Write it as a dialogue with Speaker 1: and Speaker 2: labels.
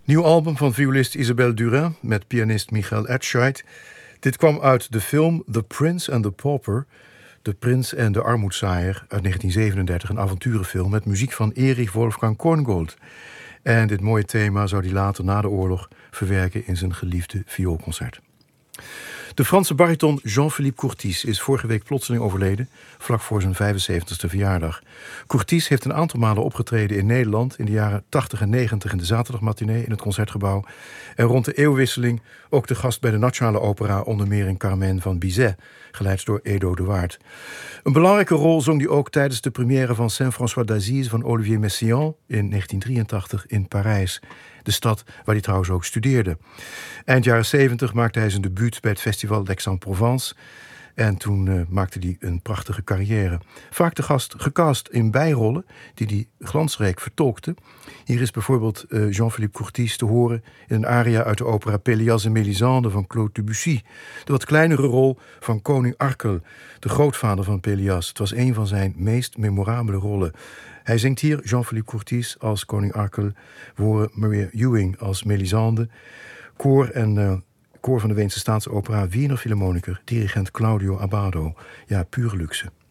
Speaker 1: Nieuw album van violist Isabelle Durin met pianist Michael Edscheid. Dit kwam uit de film The Prince and the Pauper, De Prins en de Armoedzaaier uit 1937, een avonturenfilm met muziek van Erich Wolfgang Korngold. En dit mooie thema zou hij later na de oorlog verwerken in zijn geliefde vioolconcert. De Franse bariton Jean-Philippe Courtis is vorige week plotseling overleden, vlak voor zijn 75ste verjaardag. Courtis heeft een aantal malen opgetreden in Nederland in de jaren 80 en 90 in de zaterdagmatinee in het Concertgebouw. En rond de eeuwwisseling ook de gast bij de Nationale Opera, onder meer in Carmen van Bizet, geleid door Edo de Waard. Een belangrijke rol zong hij ook tijdens de première van Saint-François d'Assise van Olivier Messiaen in 1983 in Parijs. De stad waar hij trouwens ook studeerde. Eind jaren 70 maakte hij zijn debuut bij het festival d'Aix-en-Provence. En toen maakte hij een prachtige carrière. Vaak de gast gecast in bijrollen die hij glansrijk vertolkte. Hier is bijvoorbeeld Jean-Philippe Courtis te horen in een aria uit de opera Pélias en Mélisande van Claude Debussy. De wat kleinere rol van koning Arkel, de grootvader van Pélias. Het was een van zijn meest memorabele rollen. Hij zingt hier Jean-Philippe Courtis als koning Arkel. We horen Maria Ewing als Mélisande. Koor van de Weense Staatsopera, Wiener Philharmoniker, dirigent Claudio Abbado. Ja, pure luxe.